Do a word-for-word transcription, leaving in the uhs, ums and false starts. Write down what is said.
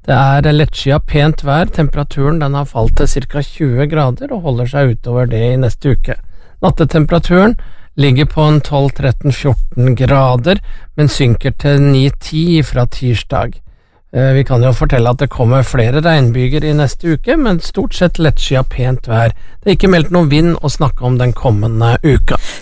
Det er lettskyet pent vær, temperaturen den har falt til cirka tjue grader og holder seg utover det i neste uke. Nattetemperaturen ligger på en tolv tretten fjorten grader, men synker til ni ti fra tirsdag. Vi kan jo fortelle at det kommer flere regnbyger i neste uke, men stort sett lettskyet pent vær. Det er ikke meldt noen vind å snakke om den kommende uka.